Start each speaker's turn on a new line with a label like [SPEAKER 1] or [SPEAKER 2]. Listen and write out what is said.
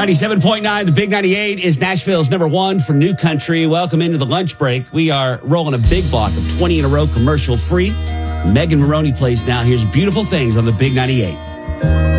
[SPEAKER 1] 97.9, the Big 98 is Nashville's number one for new country. Welcome into the lunch break. We are rolling a big block of 20 in a row commercial free. Megan Maroney plays now. Here's Beautiful Things on the Big 98.